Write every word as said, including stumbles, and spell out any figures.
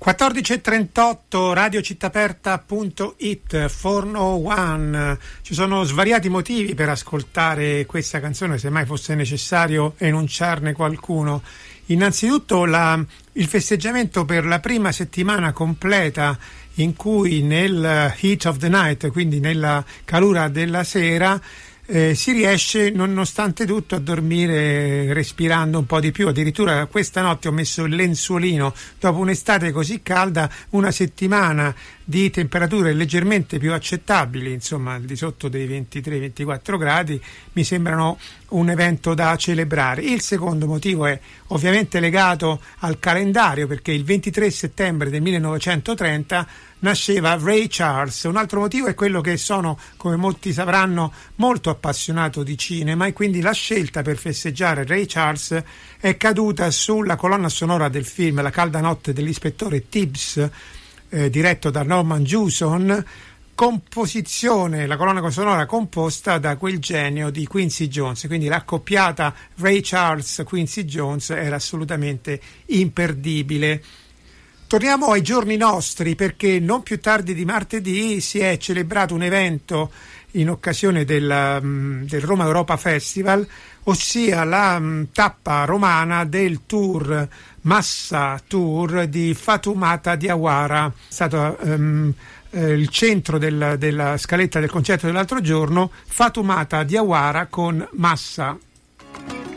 quattordici e trentotto, radio città aperta punto it, quattrocentouno. Ci sono svariati motivi per ascoltare questa canzone, se mai fosse necessario enunciarne qualcuno. Innanzitutto la, il festeggiamento per la prima settimana completa in cui nel heat of the night, quindi nella calura della sera, Eh, si riesce nonostante tutto a dormire respirando un po' di più. Addirittura questa notte ho messo il lenzuolino dopo un'estate così calda. Una settimana di temperature leggermente più accettabili, insomma al di sotto dei ventitré ventiquattro gradi, mi sembrano un evento da celebrare. Il secondo motivo è ovviamente legato al calendario, perché il ventitré settembre del millenovecentotrenta nasceva Ray Charles. Un altro motivo è quello che sono, come molti sapranno, molto appassionato di cinema, e quindi la scelta per festeggiare Ray Charles è caduta sulla colonna sonora del film La calda notte dell'ispettore Tibbs, eh, diretto da Norman Jewison, composizione, la colonna sonora composta da quel genio di Quincy Jones. Quindi l'accoppiata Ray Charles-Quincy Jones era assolutamente imperdibile. Torniamo ai giorni nostri, perché non più tardi di martedì si è celebrato un evento in occasione del, del Roma Europa Festival, ossia la um, tappa romana del tour Massa Tour di Fatoumata Diawara. È stato um, eh, il centro del, della scaletta del concerto dell'altro giorno, Fatoumata Diawara con Massa